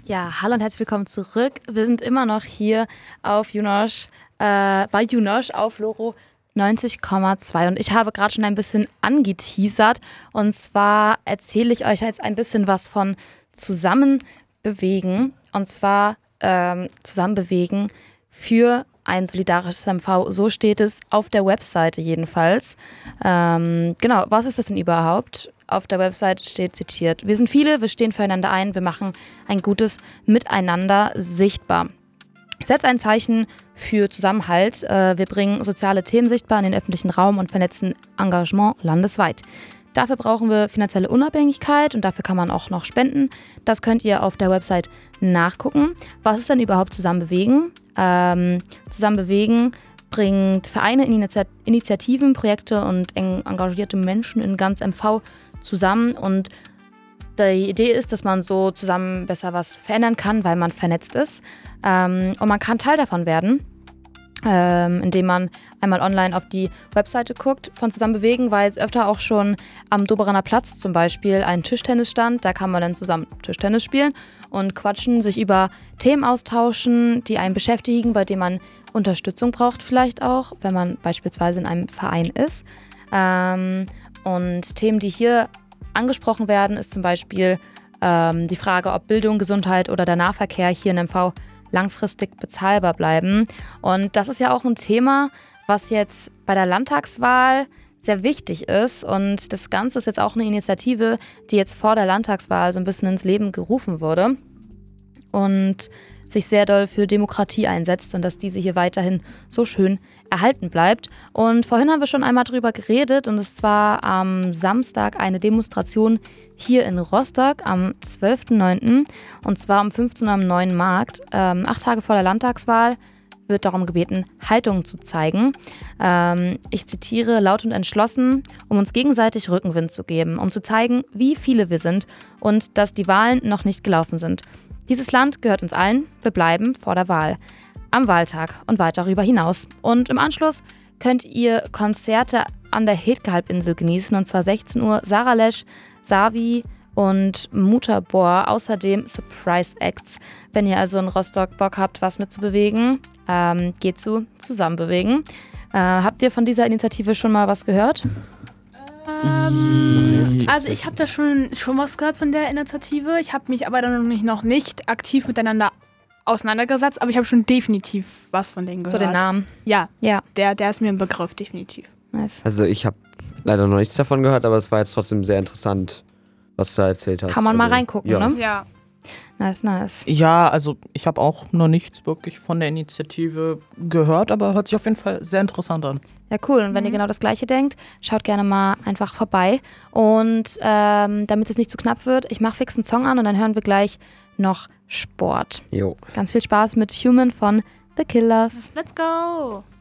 Ja, hallo und herzlich willkommen zurück. Wir sind immer noch hier auf Junosch, bei Junosch auf Loro 90,2 und ich habe gerade schon ein bisschen angeteasert und zwar erzähle ich euch jetzt ein bisschen was von Zusammenbewegen und zwar Zusammenbewegen für ein solidarisches MV. So steht es auf der Webseite jedenfalls. Genau, was ist das denn überhaupt? Auf der Website steht zitiert: Wir sind viele, wir stehen füreinander ein, wir machen ein gutes Miteinander sichtbar. Setz ein Zeichen für Zusammenhalt. Wir bringen soziale Themen sichtbar in den öffentlichen Raum und vernetzen Engagement landesweit. Dafür brauchen wir finanzielle Unabhängigkeit und dafür kann man auch noch spenden. Das könnt ihr auf der Website nachgucken. Was ist denn überhaupt Zusammenbewegen? Zusammenbewegen bringt Vereine, Initiativen, Projekte und eng engagierte Menschen in ganz MV zusammen und die Idee ist, dass man so zusammen besser was verändern kann, weil man vernetzt ist und man kann Teil davon werden, indem man einmal online auf die Webseite guckt von Zusammenbewegen, weil es öfter auch schon am Doberaner Platz zum Beispiel ein Tischtennis stand, da kann man dann zusammen Tischtennis spielen und quatschen, sich über Themen austauschen, die einen beschäftigen, bei denen man Unterstützung braucht vielleicht auch, wenn man beispielsweise in einem Verein ist. Und Themen, die hier angesprochen werden, ist zum Beispiel die Frage, ob Bildung, Gesundheit oder der Nahverkehr hier in MV langfristig bezahlbar bleiben. Und das ist ja auch ein Thema, was jetzt bei der Landtagswahl sehr wichtig ist. Und das Ganze ist jetzt auch eine Initiative, die jetzt vor der Landtagswahl so ein bisschen ins Leben gerufen wurde und sich sehr doll für Demokratie einsetzt und dass diese hier weiterhin so schön erhalten bleibt. Und vorhin haben wir schon einmal drüber geredet und es war am Samstag eine Demonstration hier in Rostock am 12.09. und zwar um 15 Uhr am Neuen Markt. 8 Tage vor der Landtagswahl wird darum gebeten, Haltung zu zeigen. Ich zitiere: laut und entschlossen, um uns gegenseitig Rückenwind zu geben, um zu zeigen, wie viele wir sind und dass die Wahlen noch nicht gelaufen sind. Dieses Land gehört uns allen, wir bleiben vor der Wahl. Am Wahltag und weit darüber hinaus. Und im Anschluss könnt ihr Konzerte an der Hetke-Halbinsel genießen, und zwar 16 Uhr Sarah Lesch, Savi und Mutabor, außerdem Surprise Acts. Wenn ihr also in Rostock Bock habt, was mitzubewegen, geht zu Zusammenbewegen. Habt ihr von dieser Initiative schon mal was gehört? Also ich habe da schon was gehört von der Initiative. Ich habe mich aber dann noch nicht aktiv miteinander auseinandergesetzt, aber ich habe schon definitiv was von denen gehört. So den Namen? Ja. Der ist mir ein Begriff, definitiv. Nice. Also ich habe leider noch nichts davon gehört, aber es war jetzt trotzdem sehr interessant, was du da erzählt hast. Kann man mal reingucken, ja. ne? Ja. Nice. Ja, also ich habe auch noch nichts wirklich von der Initiative gehört, aber hört sich auf jeden Fall sehr interessant an. Ja, cool. Und wenn ihr genau das Gleiche denkt, schaut gerne mal einfach vorbei. Und damit es nicht zu knapp wird, ich mache fix einen Song an und dann hören wir gleich noch Sport. Jo. Ganz viel Spaß mit Human von The Killers. Let's go!